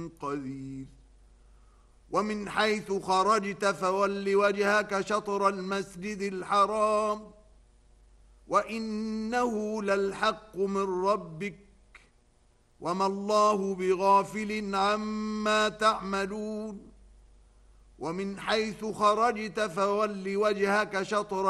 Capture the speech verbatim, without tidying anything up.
قدير ومن حيث خرجت فول وجهك شطر المسجد الحرام وإنه للحق من ربك وما الله بغافل عما تعملون ومن حيث خرجت فول وجهك شطر